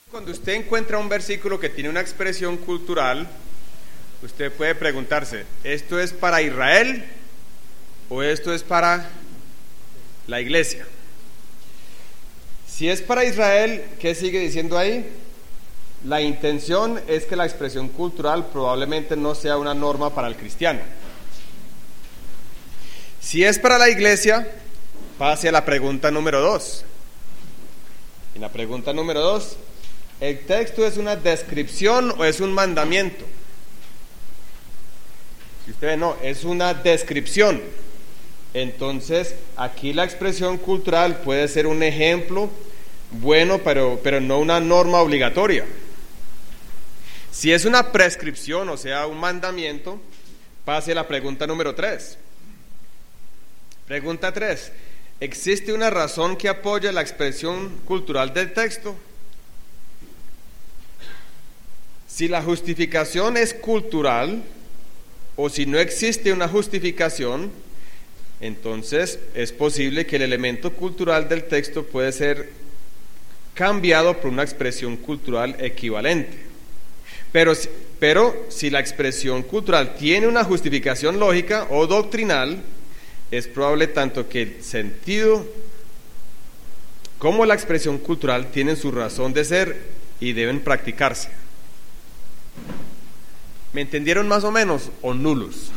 Cuando usted encuentra un versículo que tiene una expresión cultural, usted puede preguntarse, ¿esto es para Israel o esto es para la iglesia? Si es para Israel, ¿qué sigue diciendo ahí? La intención es que la expresión cultural probablemente no sea una norma para el cristiano. Si es para la iglesia, pase a la pregunta número 2. En la pregunta número 2, ¿el texto es una descripción o es un mandamiento? Si usted ve, no, es una descripción. Entonces, aquí la expresión cultural puede ser un ejemplo bueno, pero no una norma obligatoria. Si es una prescripción, o sea, un mandamiento, pase a la pregunta número 3. Pregunta 3. ¿Existe una razón que apoye la expresión cultural del texto? Si la justificación es cultural, o si no existe una justificación, entonces es posible que el elemento cultural del texto puede ser cambiado por una expresión cultural equivalente. Pero si la expresión cultural tiene una justificación lógica o doctrinal, es probable tanto que el sentido como la expresión cultural tienen su razón de ser y deben practicarse. ¿Me entendieron más o menos o nulos?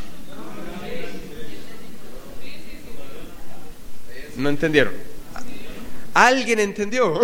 ¿No entendieron? ¿Alguien entendió?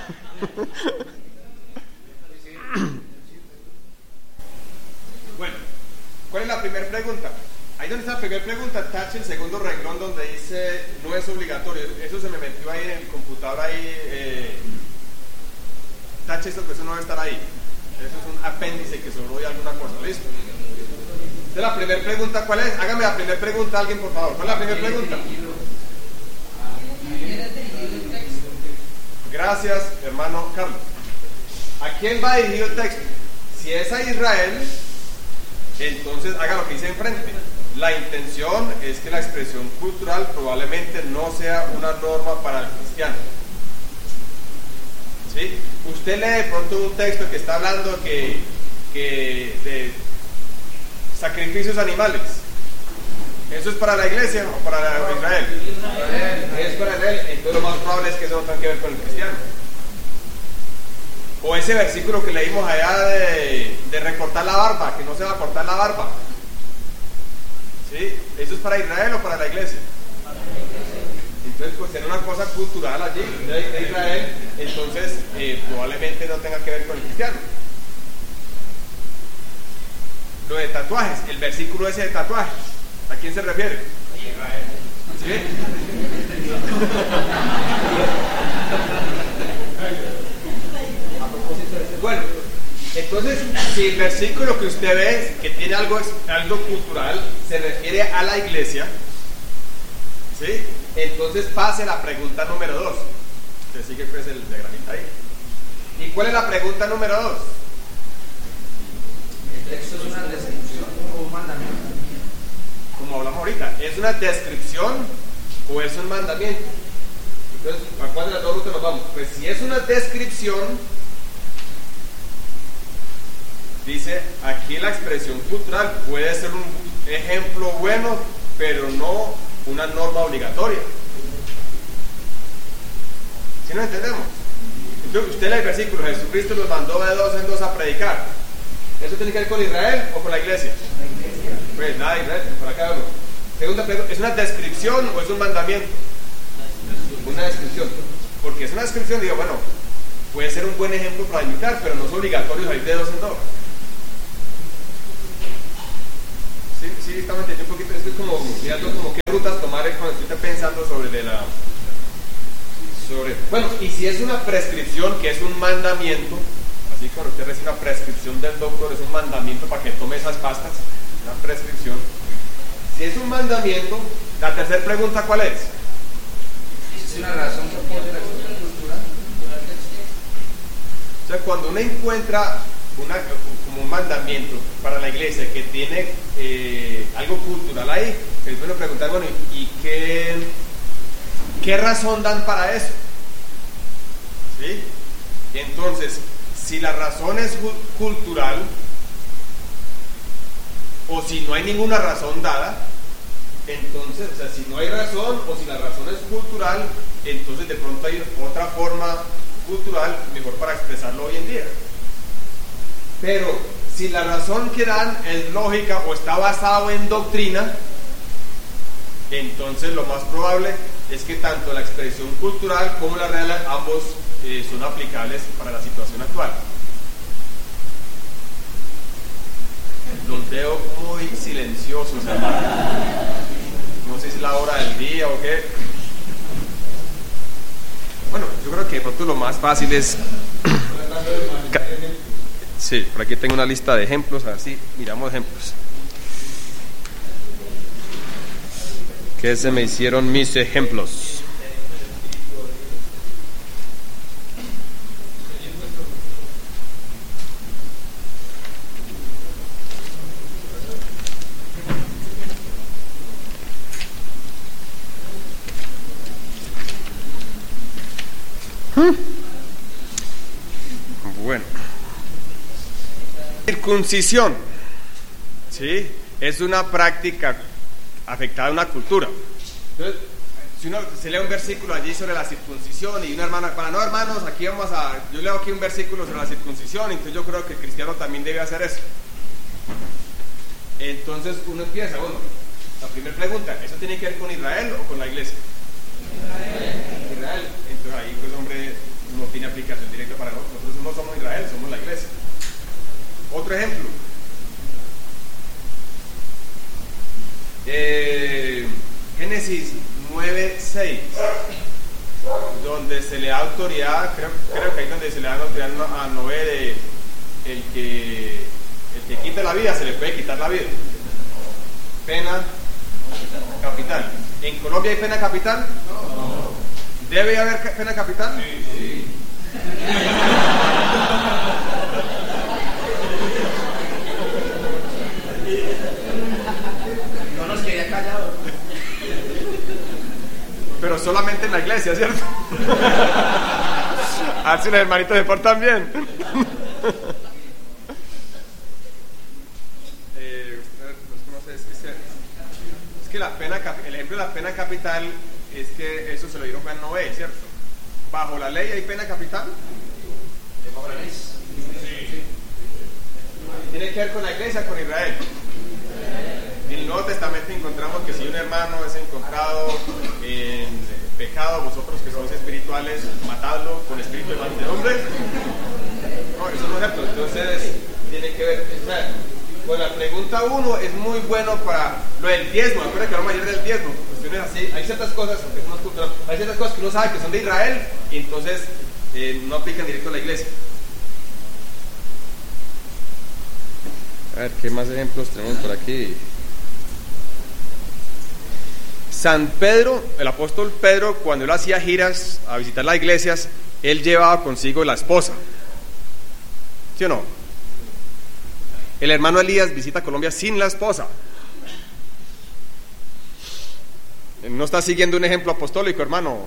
Bueno, ¿cuál es la primera pregunta? Ahí donde está la primera pregunta, tache el segundo renglón donde dice no es obligatorio. Eso se me metió ahí en el computador ahí. Tache eso, que eso no debe estar ahí. Eso es un apéndice que sobró de alguna cosa, ¿listo? Entonces la primera pregunta, ¿cuál es? Hágame la primera pregunta alguien, por favor. ¿Cuál es la primera pregunta? Gracias, hermano Carlos. ¿A quién va dirigido el texto? Si es a Israel, entonces haga lo que dice enfrente. La intención es que la expresión cultural probablemente no sea una norma para el cristiano. ¿Sí? Usted lee de pronto un texto que está hablando de sacrificios animales. ¿Eso es para la iglesia o para Israel? Es para Israel, entonces lo más probable es que eso no tenga que ver con el cristiano. O ese versículo que leímos allá de recortar la barba, que no se va a cortar la barba. ¿Sí? ¿Eso es para Israel o para la iglesia? Entonces, pues era una cosa cultural allí de Israel, entonces probablemente no tenga que ver con el cristiano. Lo de tatuajes, el versículo ese de tatuajes, ¿a quién se refiere? A Israel. ¿Sí? Bueno, entonces, si el versículo que usted ve, que tiene algo cultural, se refiere a la iglesia, ¿sí? Entonces pase la pregunta número 2. Usted sigue pues el diagramita ahí. ¿Y cuál es la pregunta número 2? ¿El texto es una descripción o un mandamiento? Como hablamos ahorita, ¿es una descripción o es un mandamiento? Entonces, ¿a cuál de las dos rutas nos vamos? Pues si es una descripción, dice aquí la expresión cultural puede ser un ejemplo bueno, pero no una norma obligatoria. ¿Sí nos entendemos? Entonces, usted lee el versículo, Jesucristo los mandó de dos en dos a predicar. ¿Eso tiene que ver con Israel o con la iglesia? Pues nada de Israel, para cada uno. Segunda pregunta, ¿es una descripción o es un mandamiento? Una descripción. Porque es una descripción, digo, bueno, puede ser un buen ejemplo para imitar, pero no es obligatorio salir de dos en dos. Sí, estamos entendiendo un poquito. Esto es como mirando como qué rutas tomar cuando estoy pensando bueno, y si es una prescripción, que es un mandamiento, así cuando usted recibe una prescripción del doctor, es un mandamiento para que tome esas pastas, una prescripción. Si es un mandamiento, la tercera pregunta, ¿cuál es? ¿Es una razón que apoya la expresión cultural? O sea, cuando uno encuentra como un mandamiento para la iglesia que tiene algo cultural ahí, se puede preguntar, bueno, ¿y qué razón dan para eso? ¿Sí? Entonces, si la razón es cultural, o si no hay ninguna razón dada, entonces, o sea, si no hay razón, o si la razón es cultural, entonces de pronto hay otra forma cultural mejor para expresarlo hoy en día. Pero si la razón que dan es lógica o está basado en doctrina, entonces lo más probable es que tanto la expresión cultural como la real ambos son aplicables para la situación actual. Los veo muy silenciosos, hermano. No sé si es la hora del día o qué. Bueno, yo creo que de pronto lo más fácil es... Sí, por aquí tengo una lista de ejemplos, así miramos ejemplos. ¿Qué se me hicieron mis ejemplos? Bueno, circuncisión, ¿sí? Es una práctica afectada a una cultura. Entonces, si uno se lee un versículo allí sobre la circuncisión y una hermana, para no hermanos, aquí yo leo aquí un versículo sobre la circuncisión, entonces yo creo que el cristiano también debe hacer eso. Entonces uno empieza, bueno, la primera pregunta, ¿eso tiene que ver con Israel o con la iglesia? Israel. Entonces ahí pues hombre no tiene aplicación directa para nosotros. Nosotros no somos Israel, somos la iglesia. Otro ejemplo, Génesis 9:6, donde se le da autoridad, creo que ahí donde se le da autoridad a Noé de el que quite la vida, se le puede quitar la vida. Pena capital. ¿En Colombia hay pena capital? No. ¿Debe haber pena capital? Sí. No nos quería callados. Pero solamente en la iglesia, ¿cierto? A ver si los hermanitos se portan bien. Es que la pena, el ejemplo de la pena capital es que eso se lo dieron a Noé, ¿cierto? ¿Bajo la ley hay pena capital? ¿Bajo la ley? Sí. ¿Tiene que ver con la iglesia o con Israel? En el Nuevo Testamento encontramos que si un hermano es encontrado en pecado, vosotros que sois espirituales, matadlo con espíritu de mansedumbre. No, eso no es ejemplo. Entonces, tiene que ver, o sea, con la pregunta 1 es muy bueno para lo del diezmo. Acuérdense que vamos ayer del diezmo. Cuestiones así, hay ciertas cosas, hay ciertas cosas que uno sabe que son de Israel y entonces no aplican directo a la iglesia. A ver, ¿qué más ejemplos tenemos por aquí? San Pedro, el apóstol Pedro, cuando él hacía giras a visitar las iglesias, él llevaba consigo la esposa. ¿Sí o no? El hermano Elías visita Colombia sin la esposa. No está siguiendo un ejemplo apostólico, hermano.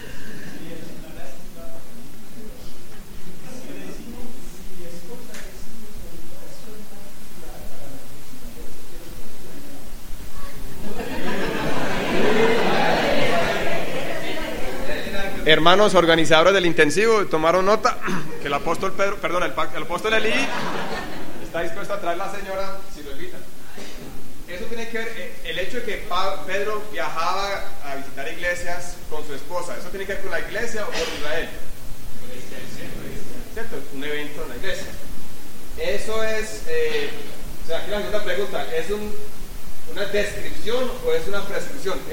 Hermanos organizadores del intensivo, tomaron nota que el apóstol Pedro, perdón, el apóstol Elí está dispuesto a traer a la señora si lo invitan. Eso tiene que ver, el hecho de que Pedro viajaba a visitar iglesias con su esposa, ¿eso tiene que ver con la iglesia o con Israel? ¿Cierto? Un evento en la iglesia. Eso es, o sea, aquí la segunda pregunta, ¿es una descripción o es una prescripción?